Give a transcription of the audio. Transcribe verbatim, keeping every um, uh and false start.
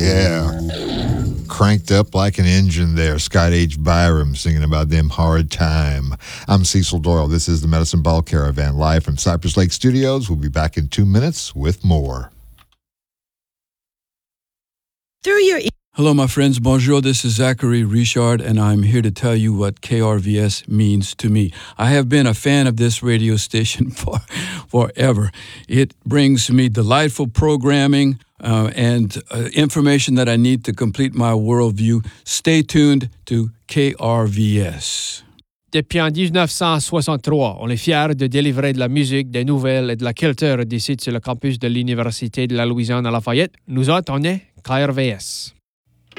Yeah. Cranked up like an engine there. Scott H. Byram singing about them hard time. I'm Cecil Doyle. This is the Medicine Ball Caravan live from Cypress Lake Studios. We'll be back in two minutes with more. Through your e- Hello, my friends. Bonjour. This is Zachary Richard, and I'm here to tell you what K R V S means to me. I have been a fan of this radio station for forever. It brings me delightful programming uh, and uh, information that I need to complete my worldview. Stay tuned to K R V S. Depuis en dix-neuf cent soixante-trois, on est fiers de délivrer de la musique, des nouvelles et de la culture d'ici sur le campus de l'Université de la Louisiane à Lafayette. Nous autres, on est K R V S.